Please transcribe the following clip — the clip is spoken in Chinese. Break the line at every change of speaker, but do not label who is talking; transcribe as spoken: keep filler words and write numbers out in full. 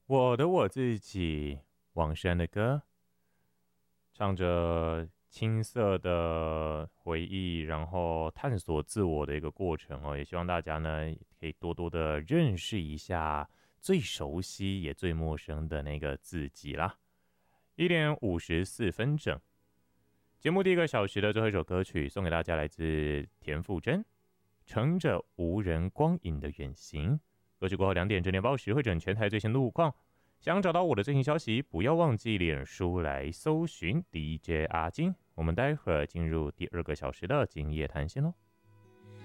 我的我自己，往生的歌，唱着青涩的回忆，然后探索自我的一个过程哦。也希望大家呢可以多多的认识一下最熟悉也最陌生的那个自己啦。一点五十四分整，节目第一个小时的最后一首歌曲送给大家，来自田馥甄，乘着无人光影的远行。歌曲过后两点整点报时会整全台最新路况。想找到我的最新消息，不要忘记脸书来搜寻 D J 阿金。我们待会儿进入第二个小时的今夜谈心喽。